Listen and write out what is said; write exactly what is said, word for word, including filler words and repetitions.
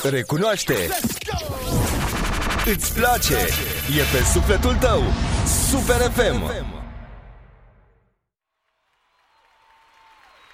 Recunoaște. Îți place. E pe sufletul tău. Super F M.